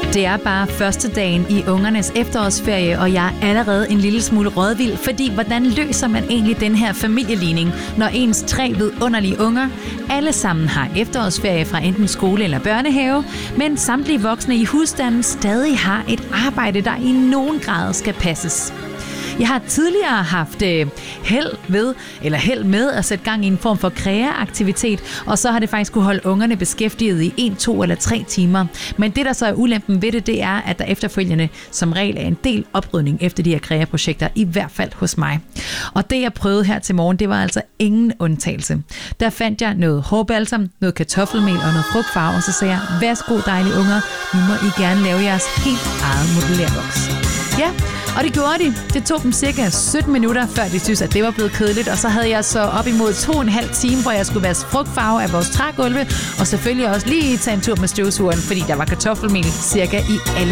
Det er bare første dagen i ungernes efterårsferie, og jeg er allerede en lille smule rådvild, fordi hvordan løser man egentlig den her familieligning, når ens 3 vidunderlige unger alle sammen har efterårsferie fra enten skole eller børnehave, men samtlige voksne i husstanden stadig har et arbejde, der i nogen grad skal passes. Jeg har tidligere haft held med at sætte gang i en form for kreaaktivitet, og så har det faktisk kunne holde ungerne beskæftiget i 1, 2 eller 3 timer. Men det, der så er ulempen ved det er, at der efterfølgende som regel er en del oprydning efter de her kreaprojekter, i hvert fald hos mig. Og det, jeg prøvede her til morgen, det var altså ingen undtagelse. Der fandt jeg noget hårbalsam, noget kartoffelmel og noget frugtfarve, og så sagde jeg, værsgo dejlige unger, nu må I gerne lave jeres helt eget modellærboks. Ja, og det gjorde de. Det tog dem cirka 17 minutter, før de synes, at det var blevet kedeligt. Og så havde jeg så op imod 2,5 timer, hvor jeg skulle vaske frugtfarve af vores trægulve. Og selvfølgelig også lige tage en tur med støvsugeren, fordi der var kartoffelmel cirka i alle